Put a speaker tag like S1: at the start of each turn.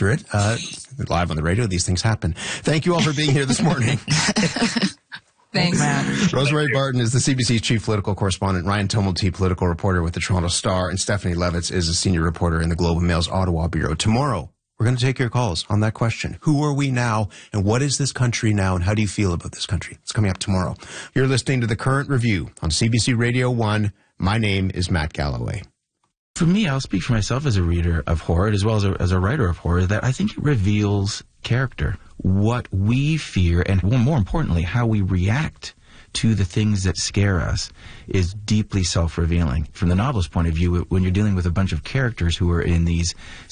S1: answer it. Live on the radio, these things happen. Thank you all for being here this morning.
S2: Thanks, Matt.
S1: Rosemary Barton is the CBC's chief political correspondent. Ryan Tumulty, political reporter with the Toronto Star. And Stephanie Levitz is a senior reporter in the Globe and Mail's Ottawa Bureau. Tomorrow, we're going to take your calls on that question. Who are we now, and what is this country now, and how do you feel about this country? It's coming up tomorrow. You're listening to The Current Review on CBC Radio 1. My name is Matt Galloway.
S3: For me, I'll speak for myself as a reader of horror, as well as a writer of horror, that I think it reveals character, what we fear, and more importantly, how we react to the things that scare us is deeply self-revealing. From the novelist's point of view, when you're dealing with a bunch of characters who are in these